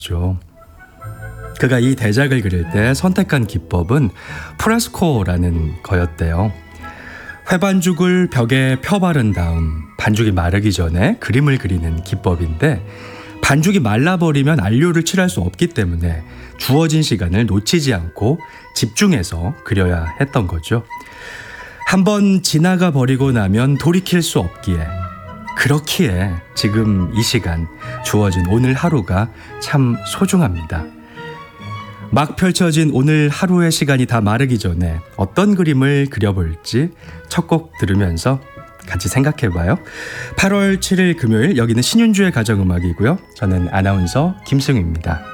죠. 그가 이 대작을 그릴 때 선택한 기법은 프레스코라는 거였대요. 회반죽을 벽에 펴바른 다음 반죽이 마르기 전에 그림을 그리는 기법인데, 반죽이 말라버리면 안료를 칠할 수 없기 때문에 주어진 시간을 놓치지 않고 집중해서 그려야 했던 거죠. 한번 지나가 버리고 나면 돌이킬 수 없기에, 그렇기에 지금 이 시간, 주어진 오늘 하루가 참 소중합니다. 막 펼쳐진 오늘 하루의 시간이 다 마르기 전에 어떤 그림을 그려볼지 첫 곡 들으면서 같이 생각해봐요. 8월 7일 금요일, 여기는 신윤주의 가정음악이고요. 저는 아나운서 김승우입니다.